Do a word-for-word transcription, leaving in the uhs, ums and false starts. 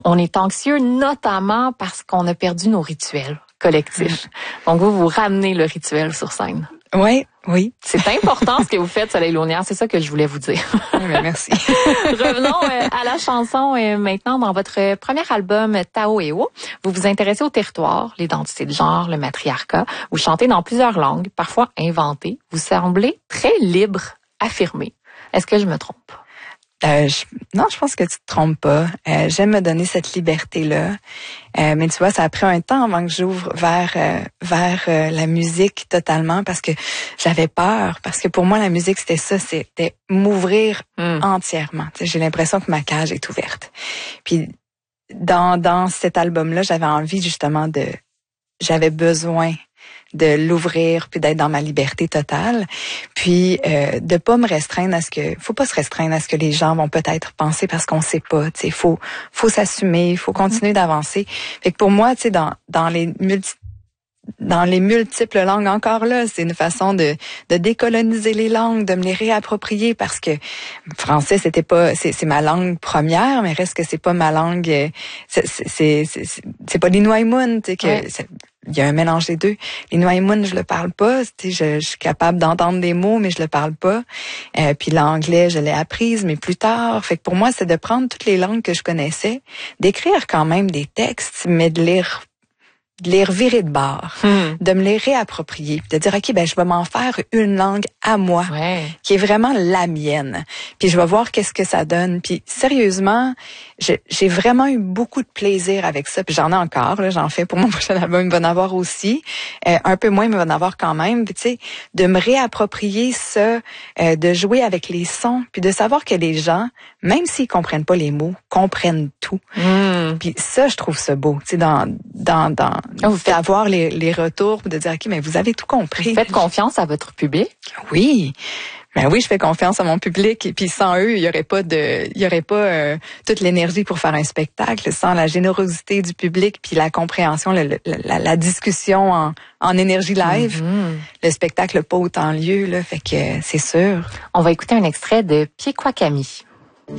On est anxieux notamment parce qu'on a perdu nos rituels collectifs. Donc, vous, vous ramenez le rituel sur scène. Oui, oui. C'est important ce que vous faites, Soleil Launière. C'est ça que je voulais vous dire. Oui, mais merci. Revenons euh, à la chanson euh, maintenant. Dans votre premier album, Tao et O, vous vous intéressez au territoire, l'identité de genre, le matriarcat. Vous chantez dans plusieurs langues, parfois inventées. Vous semblez très libre, affirmé. Est-ce que je me trompe? Euh, je, non, je pense que tu te trompes pas. Euh, j'aime me donner cette liberté-là. Euh, mais tu vois, ça a pris un temps avant que j'ouvre vers euh, vers euh, la musique totalement parce que j'avais peur. Parce que pour moi, la musique, c'était ça, c'était m'ouvrir mm. entièrement. Tu sais, j'ai l'impression que ma cage est ouverte. Puis dans dans cet album-là, j'avais envie justement de, j'avais besoin de l'ouvrir puis d'être dans ma liberté totale, puis euh, de pas me restreindre à ce que, faut pas se restreindre à ce que les gens vont peut-être penser parce qu'on sait pas, tu sais, faut faut s'assumer, faut continuer d'avancer. Fait que pour moi, tu sais, dans dans les multi dans les multiples langues encore là, c'est une façon de de décoloniser les langues, de me les réapproprier parce que français c'était pas c'est c'est ma langue première, mais reste que c'est pas ma langue, c'est c'est c'est c'est, c'est pas l'Inuaimun, tu sais que ouais. Il y a un mélange des deux. L'Inuaimun, je le parle pas. Tu sais, je, je suis capable d'entendre des mots, mais je le parle pas. Euh, puis l'anglais, je l'ai apprise, mais plus tard. Fait que pour moi, c'est de prendre toutes les langues que je connaissais, d'écrire quand même des textes, mais de les de les revirer de bord, hmm. de me les réapproprier, de dire ok ben je vais m'en faire une langue à moi, ouais. qui est vraiment la mienne. Puis je vais voir qu'est-ce que ça donne. Puis sérieusement, je, j'ai vraiment eu beaucoup de plaisir avec ça. Puis j'en ai encore, là, j'en fais pour mon prochain album, il va en avoir aussi, euh, un peu moins, mais il va en avoir quand même. Puis tu sais, de me réapproprier ça, euh, de jouer avec les sons, puis de savoir que les gens, même s'ils comprennent pas les mots, comprennent tout. Hmm. Puis ça, je trouve ça beau. Tu sais, dans dans dans Oh, d'avoir les, les retours, de dire, OK, mais vous avez tout compris. Vous faites confiance à votre public? Oui. Ben oui, je fais confiance à mon public. Et puis sans eux, il y aurait pas de, il y aurait pas euh, toute l'énergie pour faire un spectacle. Sans la générosité du public, puis la compréhension, le, le, la, la discussion en, en énergie live, mm-hmm. le spectacle n'a pas autant lieu. Là, fait que c'est sûr. On va écouter un extrait de Pied Kwakami.